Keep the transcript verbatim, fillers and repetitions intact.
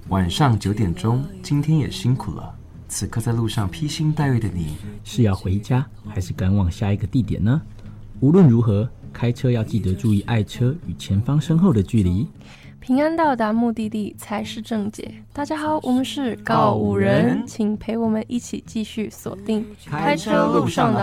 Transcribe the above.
晚上九点钟，今天也辛苦了。此刻在路上披星戴月的你， 是要回家还是赶往下一个地点呢？无论如何，开车要记得注意爱车与前方身后的距离， 平安到达目的地才是正解。大家好，我们是告五人，请陪我们一起继续锁定开车路上的